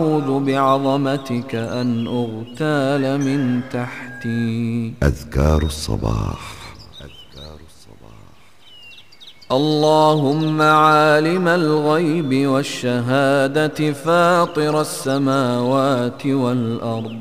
أعوذ بعظمتك أن أغتال من تحتي. أذكار الصباح. اللهم عالم الغيب والشهادة فاطر السماوات والأرض